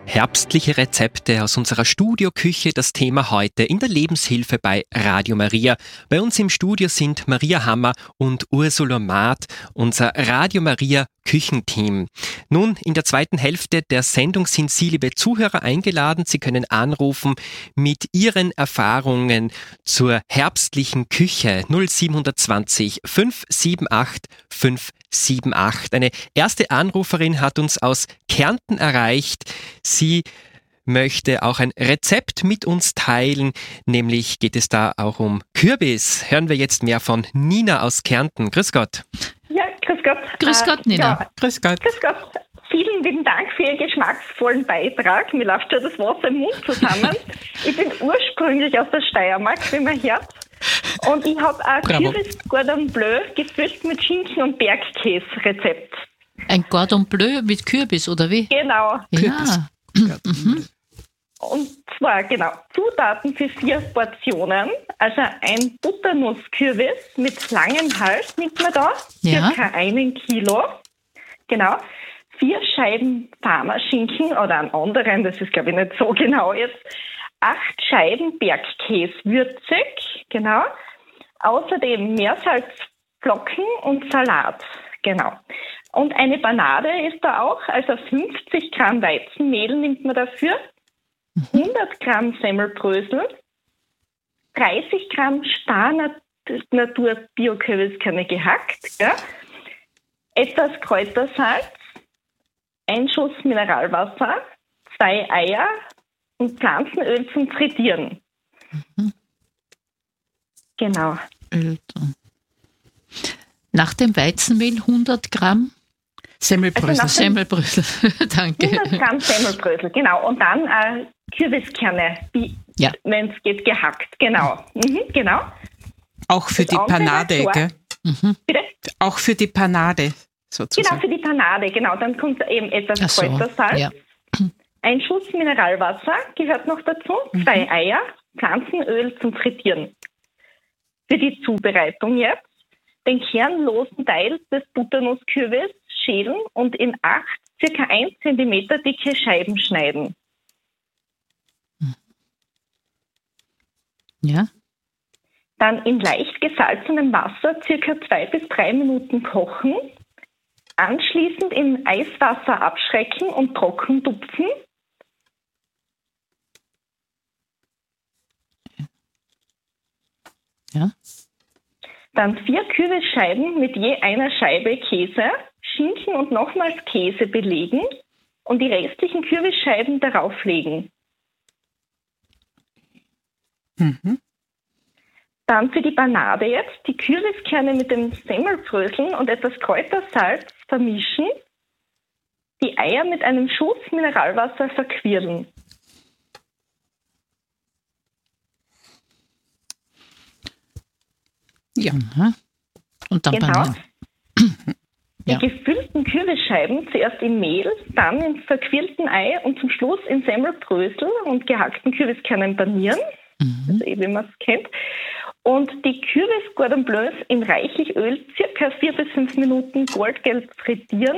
Herbstliche Rezepte aus unserer Studioküche, das Thema heute in der Lebenshilfe bei Radio Maria. Bei uns im Studio sind Maria Hammer und Ursula Maat, unser Radio Maria Küchenteam. Nun, in der zweiten Hälfte der Sendung sind Sie, liebe Zuhörer, eingeladen. Sie können anrufen mit Ihren Erfahrungen zur herbstlichen Küche 0720 578 578. Eine erste Anruferin hat uns aus Kärnten erreicht. Sie möchte auch ein Rezept mit uns teilen, nämlich geht es da auch um Kürbis. Hören wir jetzt mehr von Nina aus Kärnten. Grüß Gott. Ja, grüß Gott. Grüß Gott, Nina. Ja, grüß Gott. Grüß Gott. Vielen lieben Dank für Ihren geschmacksvollen Beitrag. Mir läuft schon das Wasser im Mund zusammen. Ich bin ursprünglich aus der Steiermark, wie man hört. Und ich habe ein Kürbis Cordon Bleu gefüllt mit Schinken und Bergkäse-Rezept. Ein Cordon Bleu mit Kürbis, oder wie? Genau. Ja. Und zwar, genau, Zutaten für 4 Portionen. Also ein Butternusskürbis mit langem Hals nimmt man da, circa 1 Kilo. Genau. 4 Scheiben Parmaschinken oder einen anderen, das ist glaube ich nicht so genau jetzt. 8 Scheiben Bergkäse würzig, genau. Außerdem Meersalzflocken und Salat, genau. Und eine Panade ist da auch, also 50 Gramm Weizenmehl nimmt man dafür, 100 Gramm Semmelbrösel, 30 Gramm Spar-Natur-Bio-Kürbiskerne gehackt, ja. Etwas Kräutersalz, ein Schuss Mineralwasser, 2 Eier und Pflanzenöl zum Frittieren. Genau. Nach dem Weizenmehl 100 Gramm Semmelbrösel. Also Semmelbrösel. Danke. 100 Gramm Semmelbrösel, genau. Und dann Kürbiskerne, wenn es geht, gehackt. Genau. Genau. Auch für die Panade, gell? Bitte? Auch für die Panade, sozusagen. Genau, für die Panade, genau. Dann kommt eben etwas Kräutersalz. Ja. Ein Schuss Mineralwasser gehört noch dazu, 2 Eier, Pflanzenöl zum Frittieren. Für die Zubereitung jetzt den kernlosen Teil des Butternusskürbis schälen und in 8 circa 1 cm dicke Scheiben schneiden. Ja. Dann in leicht gesalzenem Wasser circa 2 bis 3 Minuten kochen. Anschließend in Eiswasser abschrecken und trocken tupfen. Ja. Dann 4 Kürbisscheiben mit je einer Scheibe Käse, Schinken und nochmals Käse belegen und die restlichen Kürbisscheiben darauf legen. Dann für die Panade jetzt die Kürbiskerne mit dem Semmelbröseln und etwas Kräutersalz vermischen, die Eier mit einem Schuss Mineralwasser verquirlen. Ja. Und dann Genau. panieren. Die Ja. gefüllten Kürbisscheiben zuerst in Mehl, dann in verquirlten Ei und zum Schluss in Semmelbrösel und gehackten Kürbiskernen panieren, also wie man es kennt. Und die Kürbis-Cordon Bleus in reichlich Öl circa 4 bis 5 Minuten goldgelb frittieren.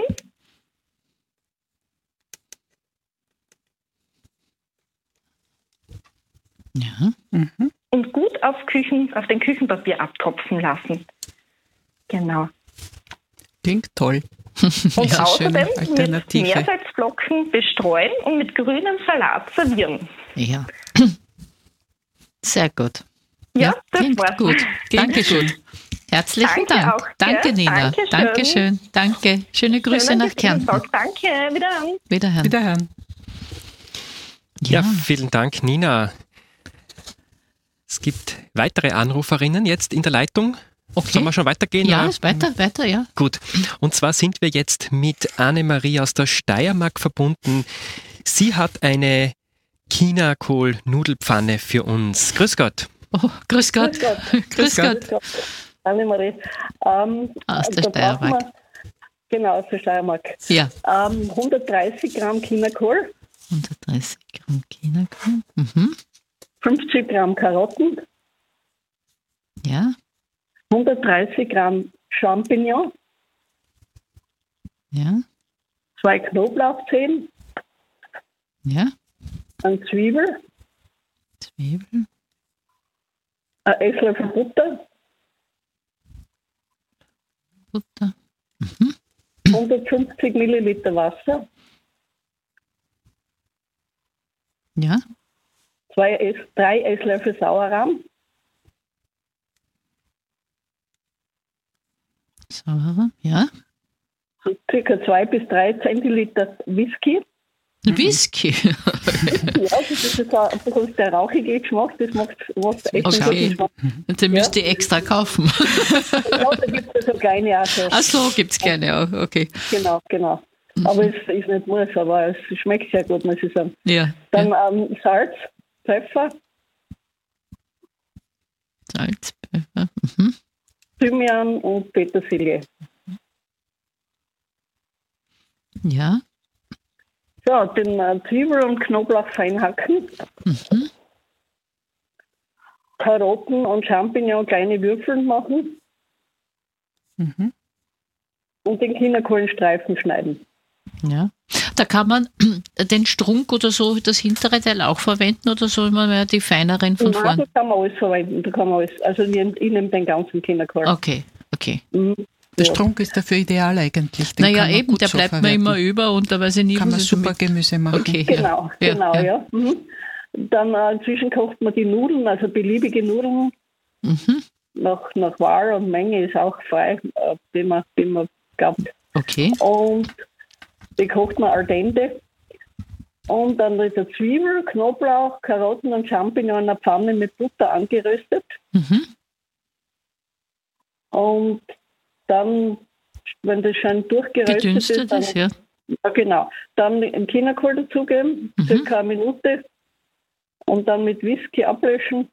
Ja. Und gut auf den Küchenpapier abtropfen lassen. Genau. Klingt toll. Und Ja, außerdem schöne mit Alternative. Meersalzflocken bestreuen und mit grünem Salat servieren. Ja. Sehr gut. Ja, das klingt war's. gut. Dankeschön. gut. Herzlichen Danke Dank. auch, Danke, gell? Nina. Dankeschön. Dankeschön. Danke. Schöne Grüße Schönen nach Kärnten. Tag. Danke, wiederhören. Wiederhören. Wiederhören. Ja, vielen Dank, Nina. Es gibt weitere Anruferinnen jetzt in der Leitung. Okay. Sollen wir schon weitergehen? Ja, oder? ist weiter, ja. Gut. Und zwar sind wir jetzt mit Annemarie aus der Steiermark verbunden. Sie hat eine Chinakohl-Nudelpfanne für uns. Grüß Gott. Oh, grüß Gott. Grüß Gott. Annemarie. Aus der da brauchen Steiermark. wir- Genau, aus der Steiermark. Ja. 130 Gramm Chinakohl, 130 Gramm Chinakohl. 50 Gramm Karotten, Ja. 130 Gramm Champignon, Ja. 2 Knoblauchzehen, Ja. Ein Zwiebel. Zwiebel. Ein Esslöffel Butter. Butter. 150 Milliliter Wasser. Ja. 3 Esslöffel Sauerrahm. Sauerrahm, ja. So circa 2 bis 3 Zentiliter Whisky. Whisky. Ja, das ist jetzt ein bisschen der rauchige Geschmack, das macht echt einen guten Geschmack. Den müsst ihr extra kaufen. Ja, da gibt es so kleine auch schon. Ach so, gibt es keine auch, okay. Genau. Aber es ist nicht muss, aber es schmeckt sehr gut, muss ich sagen. Ja. Dann Salz, Pfeffer, Salz, Pfeffer. Thymian und Petersilie. Ja. Ja, den Zwiebel und Knoblauch fein hacken. Karotten und Champignon kleine Würfel machen. Und den Chinakohlenstreifen schneiden. Ja. Da kann man den Strunk oder so, das hintere Teil auch verwenden oder soll man mehr die feineren von vorn? Da kann man alles verwenden. Da kann man alles. Also ich nehme den ganzen Chinakohlen. Okay. Der Strunk ist dafür ideal eigentlich. Den naja, kann man eben, gut der so bleibt mir verwerten. immer über und da weiß ich nie, Kann man was super Gemüse machen. Okay, Genau. Dann inzwischen kocht man die Nudeln, also beliebige Nudeln. Nach Wahl und Menge ist auch frei, die man glaubt. Okay. Und die kocht man al dente. Und dann ist der Zwiebel, Knoblauch, Karotten und Champignon in einer Pfanne mit Butter angeröstet. Und dann, wenn das schon durchgeröstet Gedünstet ist, dann, ja, genau. Dann den Chinakohl dazugeben, circa eine Minute. Und dann mit Whisky ablöschen.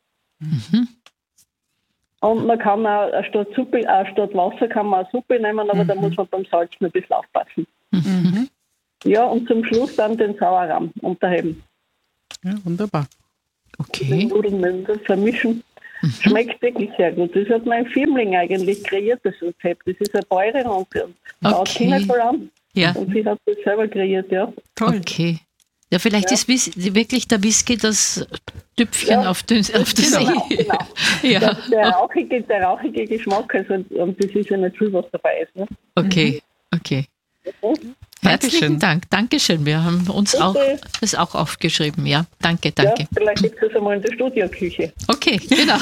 Und man kann auch statt Wasser kann man auch Suppe nehmen, aber da muss man beim Salz ein bisschen aufpassen. Ja, und zum Schluss dann den Sauerrahm unterheben. Ja, wunderbar. Die Okay. Nudeln vermischen. Schmeckt wirklich sehr gut. Das hat mein Firmling eigentlich kreiert, das Rezept. Das ist eine Bäuerin und baut Chinakohl an. Ja. Und sie hat das selber kreiert, ja. Toll. Okay. Ja, vielleicht ist wirklich der Whisky das Tüpfchen auf der See. Genau. Ja. Der rauchige Geschmack, also, und das ist ja nicht viel, was dabei ist. Ne? Okay. Herzlichen Dank. Dankeschön. Wir haben uns das auch aufgeschrieben. Ja, danke. Ja, vielleicht gibt es einmal in der Studioküche. Okay, genau.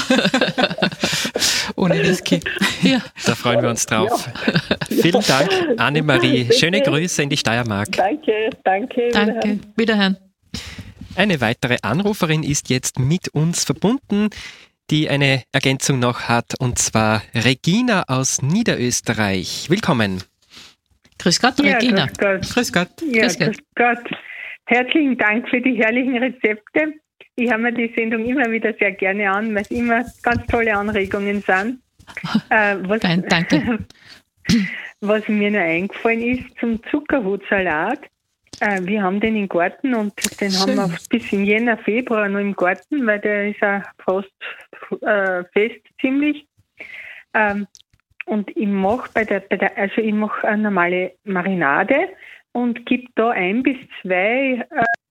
Ohne Whisky. Ja. Da freuen wir uns drauf. Vielen Dank, Annemarie. Schöne Grüße in die Steiermark. Danke. Wiederhören. Eine weitere Anruferin ist jetzt mit uns verbunden, die eine Ergänzung noch hat, und zwar Regina aus Niederösterreich. Willkommen. Grüß Gott, Regina. Grüß Gott. Ja, grüß Gott. Herzlichen Dank für die herrlichen Rezepte. Ich habe mir die Sendung immer wieder sehr gerne an, weil es immer ganz tolle Anregungen sind. Danke. Was mir noch eingefallen ist zum Zuckerhutsalat. Wir haben den im Garten und den haben wir bis in Jänner, Februar noch im Garten, weil der ist auch fast fest ziemlich. Und ich mache ich mache eine normale Marinade und gebe da 1 bis 2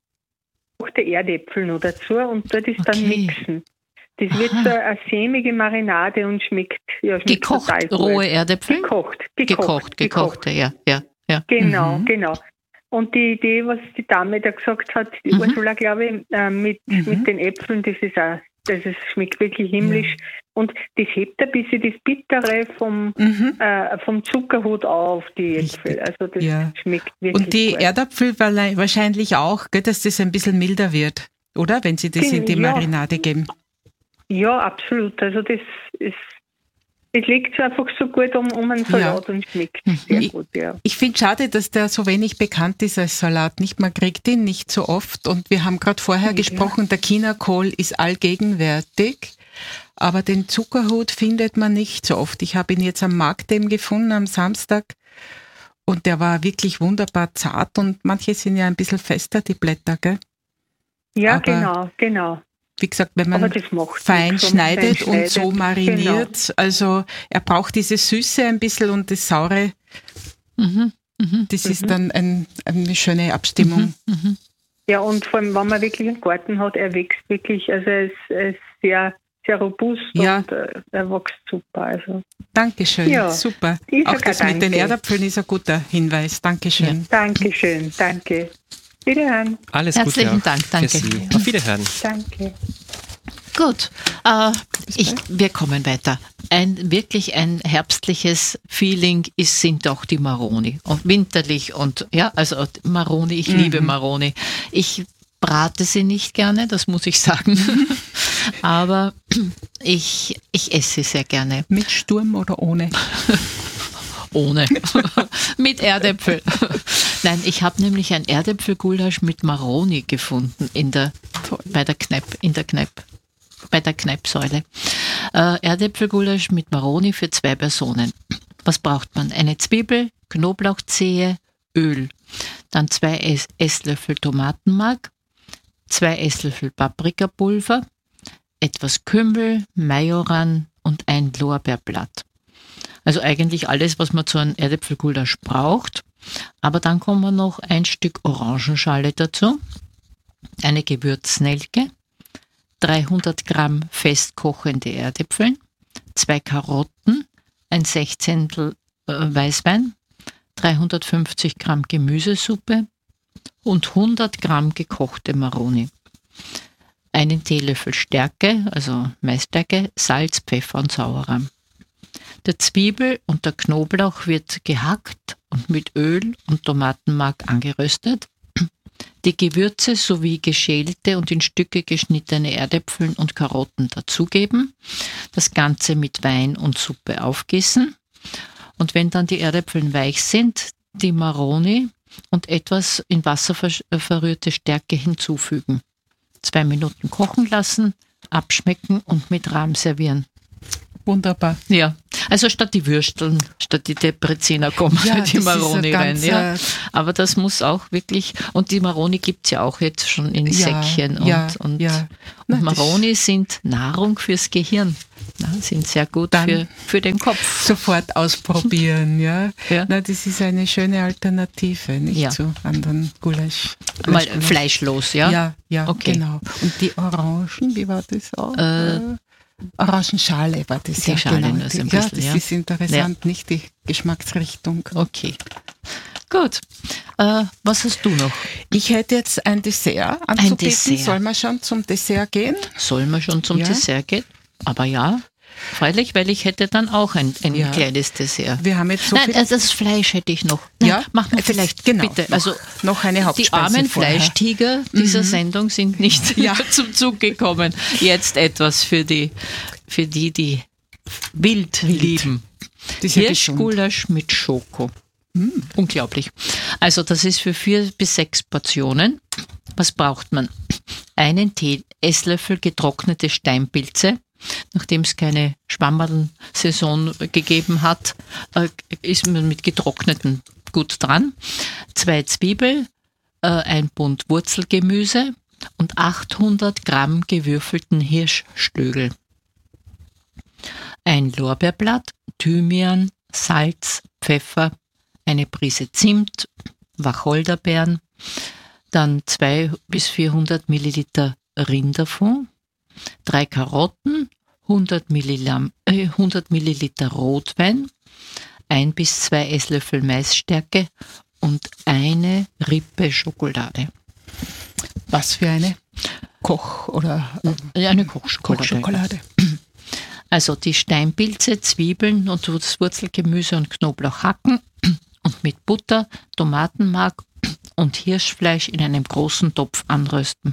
Erdäpfel noch dazu und dort ist dann mixen. Das wird so eine sämige Marinade und schmeckt gekocht, total gut. rohe Erdäpfel? Gekochte, ja. Genau. Und die Idee, was die Dame da gesagt hat, die Ursula, glaube ich, mit den Äpfeln, das schmeckt wirklich himmlisch. Und das hebt ein bisschen das Bittere vom Zuckerhut auf, die Äpfel. Also das schmeckt wirklich Und die gut. Erdäpfel wahrscheinlich auch, gell, dass das ein bisschen milder wird, oder? Wenn Sie das in die Marinade geben. Ja, absolut. Also das liegt so einfach so gut um einen Salat und schmeckt sehr gut, ja. Ich finde schade, dass der so wenig bekannt ist als Salat. Man kriegt ihn nicht so oft und wir haben gerade vorher gesprochen, der Chinakohl ist allgegenwärtig, aber den Zuckerhut findet man nicht so oft. Ich habe ihn jetzt am Markt eben gefunden am Samstag und der war wirklich wunderbar zart und manche sind ja ein bisschen fester, die Blätter, gell? Ja, aber genau. Wie gesagt, wenn man fein schneidet und so mariniert, also er braucht diese Süße ein bisschen und das Saure, das ist dann eine schöne Abstimmung. Ja, und vor allem, wenn man wirklich einen Garten hat, er wächst wirklich, also er ist sehr, sehr robust und er wächst super. Also. Dankeschön, super. Auch das mit den Erdäpfeln ist ein guter Hinweis. Dankeschön. Ja. Dankeschön, danke. Wiederhören. Alles Gute. Herzlichen Dank, danke. Für Sie. Auf Wiederhören. Danke. Gut, wir kommen weiter. Wirklich ein herbstliches Feeling sind doch die Maroni. Und winterlich und also Maroni, ich liebe Maroni. Ich brate sie nicht gerne, das muss ich sagen. Aber ich esse sie sehr gerne. Mit Sturm oder ohne? Ohne. Mit Erdäpfel. Nein, ich habe nämlich ein Erdäpfelgulasch mit Maroni gefunden bei der Kneippsäule. Erdäpfelgulasch mit Maroni für 2 Personen. Was braucht man? Eine Zwiebel, Knoblauchzehe, Öl. Dann 2 Esslöffel Tomatenmark, 2 Esslöffel Paprikapulver, etwas Kümmel, Majoran und ein Lorbeerblatt. Also eigentlich alles, was man zu einem Erdäpfelgulasch braucht. Aber dann kommen noch ein Stück Orangenschale dazu, eine Gewürznelke, 300 Gramm festkochende Erdäpfel, 2 Karotten, ein 16 Weißwein, 350 Gramm Gemüsesuppe und 100 Gramm gekochte Maroni. Einen Teelöffel Stärke, also Maisstärke, Salz, Pfeffer und Sauerrahm. Der Zwiebel und der Knoblauch wird gehackt und mit Öl und Tomatenmark angeröstet. Die Gewürze sowie geschälte und in Stücke geschnittene Erdäpfel und Karotten dazugeben. Das Ganze mit Wein und Suppe aufgießen. Und wenn dann die Erdäpfel weich sind, die Maroni und etwas in Wasser verrührte Stärke hinzufügen. 2 Minuten kochen lassen, abschmecken und mit Rahm servieren. Wunderbar. Ja, also statt die Würsteln, statt die Debreziner kommen die Maroni rein. Ja. Aber das muss auch wirklich, und die Maroni gibt es ja auch jetzt schon in Säckchen. Und Maroni sind Nahrung fürs Gehirn. Sind sehr gut für den Kopf. Sofort ausprobieren, Na, das ist eine schöne Alternative, nicht zu anderen Gulasch. Mal fleischlos, Ja, okay. Genau. Und die Orangen, wie war das auch? Orangenschale war das, die Schale genau. Ist ein bisschen, das ist interessant, nicht die Geschmacksrichtung. Okay, gut. Was hast du noch? Ich hätte jetzt ein Dessert anzubieten. Soll man schon zum Dessert gehen? Soll man schon zum Dessert gehen? Aber ja, freilich, weil ich hätte dann auch ein kleines Dessert. Wir haben jetzt das Fleisch hätte ich noch. Mach mal vielleicht bitte. Also noch eine Hauptspeise. Die armen Fleischtiger dieser Sendung sind nicht zum Zug gekommen. Jetzt etwas für die wild lieben. Hirschgulasch mit Schoko. Unglaublich. Also das ist für 4 bis 6 Portionen. Was braucht man? Einen Esslöffel getrocknete Steinpilze. Nachdem es keine Schwammerl-Saison gegeben hat, ist man mit getrockneten gut dran. 2 Zwiebeln, ein Bund Wurzelgemüse und 800 Gramm gewürfelten Hirschstögel. Ein Lorbeerblatt, Thymian, Salz, Pfeffer, eine Prise Zimt, Wacholderbeeren, dann 200 bis 400 Milliliter Rinderfond, 3 Karotten, 100 Milliliter Rotwein, 1 bis 2 Esslöffel Maisstärke und eine Rippe Schokolade. Was für eine? Eine Kochschokolade. Also die Steinpilze, Zwiebeln und das Wurzelgemüse und Knoblauch hacken und mit Butter, Tomatenmark und Hirschfleisch in einem großen Topf anrösten.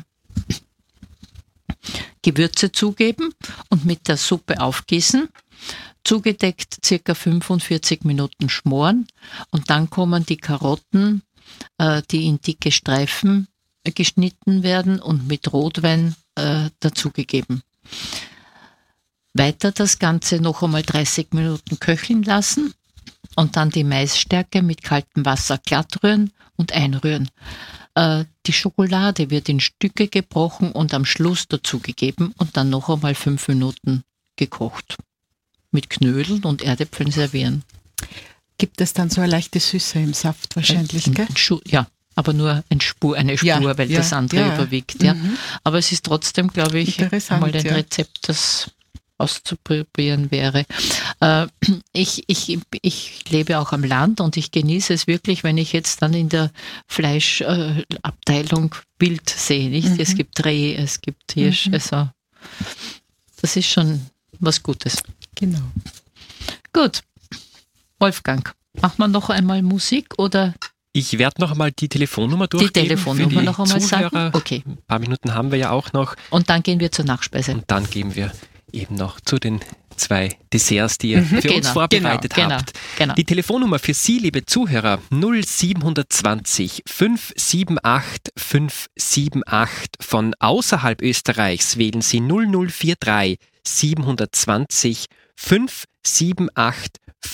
Gewürze zugeben und mit der Suppe aufgießen, zugedeckt ca. 45 Minuten schmoren und dann kommen die Karotten, die in dicke Streifen geschnitten werden und mit Rotwein dazugegeben. Weiter das Ganze noch einmal 30 Minuten köcheln lassen und dann die Maisstärke mit kaltem Wasser glatt rühren und einrühren. Die Schokolade wird in Stücke gebrochen und am Schluss dazugegeben und dann noch einmal 5 Minuten gekocht. Mit Knödeln und Erdäpfeln servieren. Gibt es dann so eine leichte Süße im Saft wahrscheinlich, gell? Ja. aber nur eine Spur, weil das andere überwiegt. Ja. Aber es ist trotzdem, glaube ich, mal ein Rezept, das auszuprobieren wäre. Ich lebe auch am Land und ich genieße es wirklich, wenn ich jetzt dann in der Fleischabteilung Wild sehe. Nicht? Es gibt Reh, es gibt Hirsch, also das ist schon was Gutes. Genau. Gut. Wolfgang, machen wir noch einmal Musik oder? Ich werde noch einmal die Telefonnummer durchgeben. Die Telefonnummer noch einmal sagen? Okay. Ein paar Minuten haben wir ja auch noch. Und dann gehen wir zur Nachspeise. Und dann gehen wir eben noch zu den 2 Desserts, die ihr für uns vorbereitet habt. Genau. Die Telefonnummer für Sie, liebe Zuhörer, 0720 578 578. Von außerhalb Österreichs wählen Sie 0043 720 578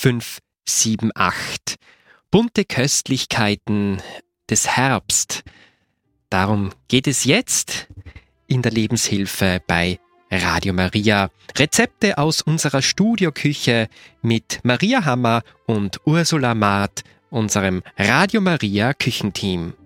578. Bunte Köstlichkeiten des Herbst. Darum geht es jetzt in der Lebenshilfe bei Radio Maria. Rezepte aus unserer Studioküche mit Maria Hammer und Ursula Maat, unserem Radio Maria Küchenteam.